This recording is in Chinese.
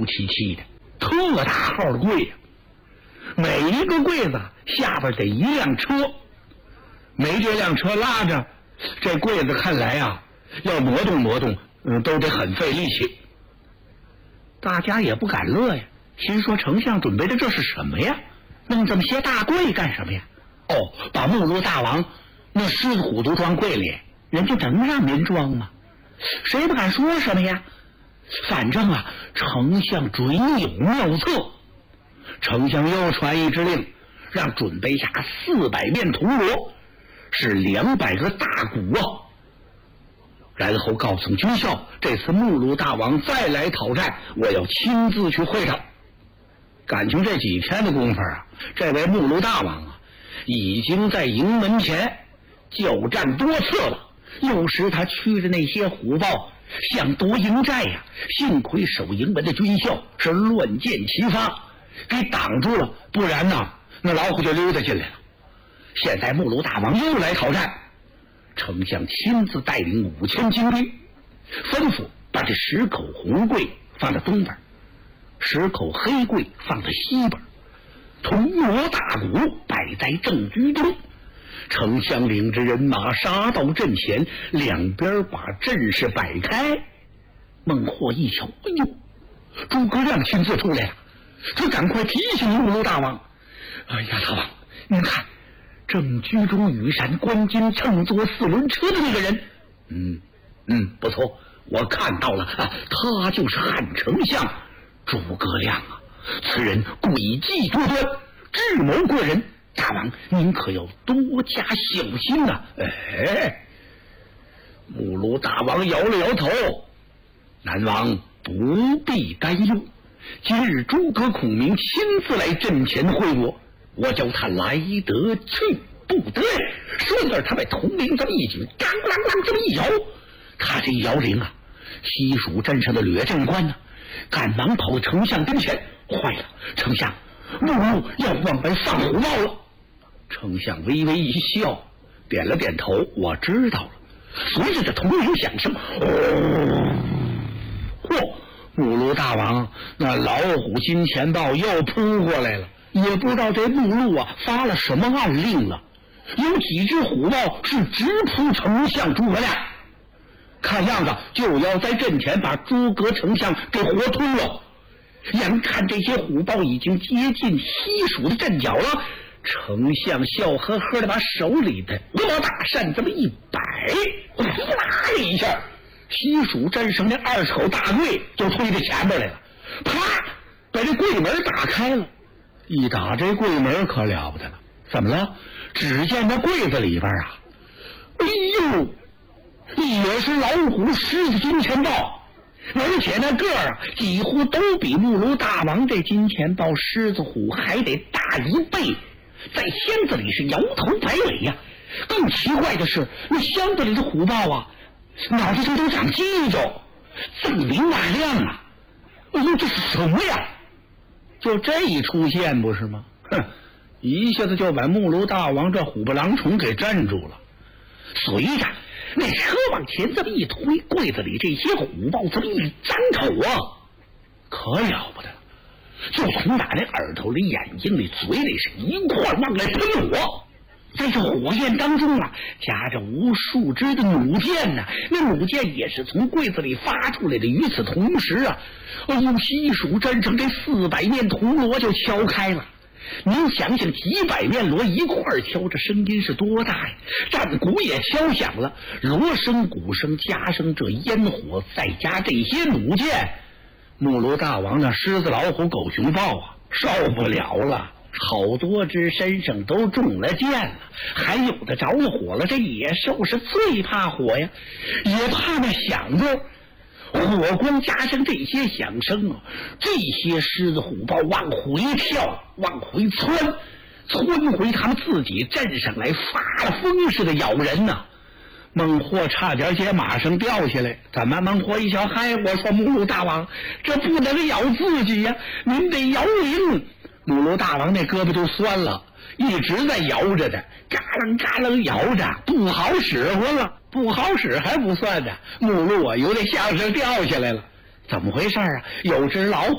油漆漆的，特大号的柜呀，每一个柜子下边得一辆车，没这辆车拉着，这柜子看来啊，要挪动挪动，都得很费力气。大家也不敢乐呀，心说丞相准备的这是什么呀？弄这么些大柜干什么呀？哦，把目录大王那狮子虎都装柜里，人家能让您装吗？谁不敢说什么呀？反正啊，丞相准有妙策。丞相又传一支令，让准备下400面铜锣，是200个大鼓啊。然后告诉军校，这次目录大王再来讨债，我要亲自去会他。感情这几天的功夫啊，这位目录大王啊，已经在营门前交战多次了。有时他驱着那些虎豹想夺营寨呀，幸亏守营门的军校是乱箭齐发，给挡住了，不然呢，那老虎就溜达进来了。现在目录大王又来讨战，丞相亲自带领5000精兵，吩咐把这10口红柜放在东边，10口黑柜放在西边，铜锣大鼓摆在正居中。丞相领着人马杀到阵前，两边把阵势摆开。孟获一瞧，哎呦，诸葛亮亲自出来了，他赶快提醒目录大王：“哎呀，大王，您看，正居中羽扇纶巾乘坐4轮车的那个人，不错，我看到了啊，他就是汉丞相诸葛亮啊！此人诡计多端，智谋过人。大王，您可要多加小心啊！”目录大王摇了摇头：“南王不必担忧，今日诸葛孔明亲自来阵前会我叫他来得去不得。”说着，他把铜铃这么一举，当啷啷这么一摇，他这一摇铃啊，西蜀镇上的掠阵官呢，赶忙跑到丞相跟前：“坏了，丞相，目录要往外放虎豹了。”丞相微微一笑，点了点头：“我知道了。”随着这铜铃响声，目录大王那老虎金钱豹又扑过来了，也不知道这目录啊发了什么暗令了，有几只虎豹是直扑丞相诸葛亮，看样子就要在阵前把诸葛丞相给活吞了。眼看这些虎豹已经接近西蜀的阵脚了，丞相笑呵呵的把手里的罗大扇这么一摆，呼啦的一下，西蜀镇上那20口大柜就推到前面来了，啪，把这柜门打开了。一打这柜门可了不得了，怎么了？只见那柜子里边啊，哎呦，也是老虎、狮子、金钱豹，而且那个儿啊，几乎都比目录大王这金钱豹、狮子、虎还得大1倍。在箱子里是摇头摆尾呀，更奇怪的是，那箱子里的虎豹啊，脑袋上都长犄角，锃明瓦亮啊！哎呦，这是什么呀？就这一出现不是吗？一下子就把目录大王这虎不狼虫给镇住了。随着那车往前这么一推，柜子里这些虎豹这么一张口啊，可了不得了，就从打那耳朵里、眼睛里、嘴里是一块往来喷火。在这火焰当中啊，夹着无数支的弩箭呢，那弩箭也是从柜子里发出来的。与此同时啊，哎呦，西蜀镇上这400面铜锣就敲开了。您想想，几百面锣一块敲，这声音是多大呀？战鼓也敲响了，锣声、鼓声加上这烟火，再加这些弩箭，目录大王那狮子、老虎、狗、熊、豹啊，受不了了。好多只身上都中了箭了，还有的着了火了。这野兽是最怕火呀，也怕那响字。火光加上这些响声啊，这些狮子虎豹往回跳，往回窜回他们自己镇上来，发了疯似的咬人呐。孟获差点接马上掉下来。怎么？孟获一瞧，嗨，我说目录大王，这不能咬自己呀，您得摇铃。目录大王那胳膊就酸了，一直在摇着的，嘎楞嘎楞摇着，不好使唤了。不好使还不算的，目录啊有点像是掉下来了。怎么回事啊？有只老虎